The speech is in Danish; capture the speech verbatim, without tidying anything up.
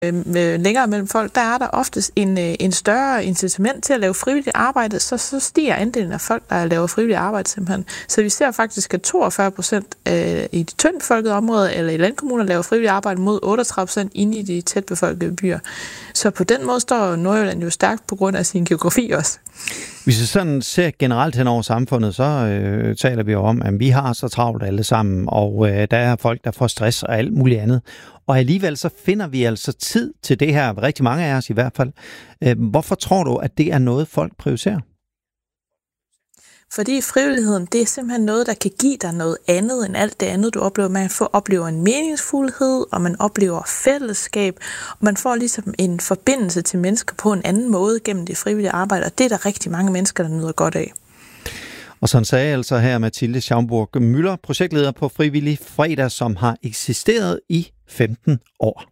længere mellem folk, der er der oftest en, en større incitament til at lave frivilligt arbejde, så, så stiger andelen af folk, der laver frivilligt arbejde simpelthen. Så vi ser faktisk, at toogfyrre procent i de tyndtbefolkede områder eller i landkommuner laver frivilligt arbejde mod otteogtredive procent inde i de tætbefolkede byer. Så på den måde står Nordjylland jo stærkt på grund af sin geografi også. Hvis vi sådan ser generelt hen over samfundet, så øh, taler vi jo om, at vi har så travlt alle sammen, og øh, der er folk, der får stress og alt muligt andet. Og alligevel så finder vi altså tid til det her, rigtig mange af os i hvert fald. Øh, hvorfor tror du, at det er noget, folk prioriterer? Fordi frivilligheden, det er simpelthen noget, der kan give dig noget andet end alt det andet, du oplever. Man får oplever en meningsfuldhed, og man oplever fællesskab, og man får ligesom en forbindelse til mennesker på en anden måde gennem det frivillige arbejde, og det er der rigtig mange mennesker, der nyder godt af. Og sådan sagde altså her Mathilde Schaumburg Müller, projektleder på Frivillig Fredag, som har eksisteret i femten år.